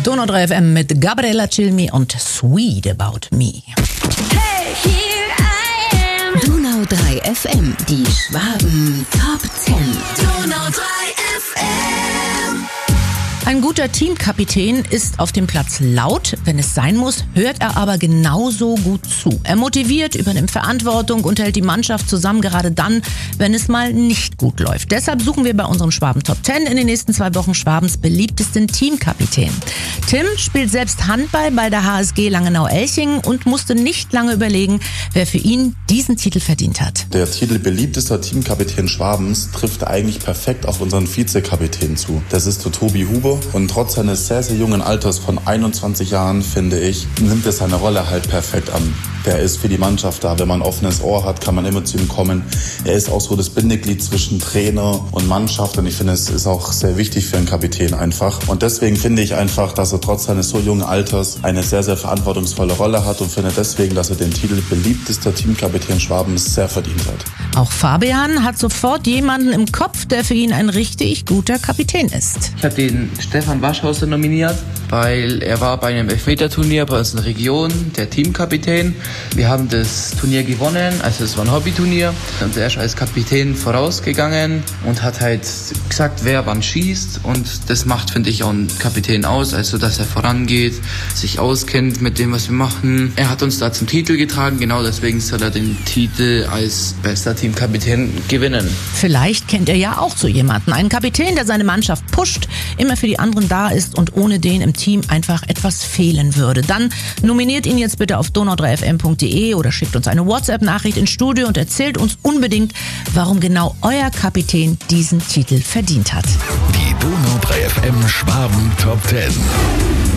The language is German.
Donau 3 FM mit Gabriella Cilmi und Sweet About Me. Hey, here I am. Donau 3 FM, die Schwaben Top 10. Donau 3 FM. Ein guter Teamkapitän ist auf dem Platz laut, wenn es sein muss, hört er aber genauso gut zu. Er motiviert, übernimmt Verantwortung und hält die Mannschaft zusammen, gerade dann, wenn es mal nicht gut läuft. Deshalb suchen wir bei unserem Schwaben Top 10 in den nächsten 2 Wochen Schwabens beliebtesten Teamkapitän. Tim spielt selbst Handball bei der HSG Langenau-Elchingen und musste nicht lange überlegen, wer für ihn diesen Titel verdient hat. Der Titel beliebtester Teamkapitän Schwabens trifft eigentlich perfekt auf unseren Vizekapitän zu. Das ist der Tobi Huber. Und trotz seines sehr, sehr jungen Alters von 21 Jahren, finde ich, nimmt er seine Rolle halt perfekt an. Der ist für die Mannschaft da. Wenn man ein offenes Ohr hat, kann man immer zu ihm kommen. Er ist auch so das Bindeglied zwischen Trainer und Mannschaft. Und ich finde, es ist auch sehr wichtig für einen Kapitän einfach. Und deswegen finde ich einfach, dass er trotz seines so jungen Alters eine sehr, sehr verantwortungsvolle Rolle hat. Und finde deswegen, dass er den Titel beliebtester Teamkapitän Schwabens sehr verdient hat. Auch Fabian hat sofort jemanden im Kopf, der für ihn ein richtig guter Kapitän ist. Ich habe den Stefan Waschhauser nominiert, weil er war bei einem Elfmeterturnier bei uns in der Region, der Teamkapitän. Wir haben das Turnier gewonnen, also es war ein Hobbyturnier. Und er ist als Kapitän vorausgegangen und hat halt gesagt, wer wann schießt. Und das macht, finde ich, auch einen Kapitän aus, also dass er vorangeht, sich auskennt mit dem, was wir machen. Er hat uns da zum Titel getragen, genau deswegen soll er den Titel als bester Teamkapitän gewinnen. Vielleicht kennt ihr ja auch so jemanden, einen Kapitän, der seine Mannschaft pusht, immer für die anderen da ist und ohne den im Team einfach etwas fehlen würde. Dann nominiert ihn jetzt bitte auf donau3fm.de oder schickt uns eine WhatsApp-Nachricht ins Studio und erzählt uns unbedingt, warum genau euer Kapitän diesen Titel verdient hat. Die Donau 3 FM Schwaben Top 10.